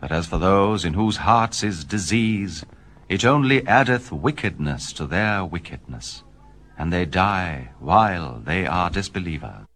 But as for those in whose hearts is disease, it only addeth wickedness to their wickedness, and they die while they are disbelievers.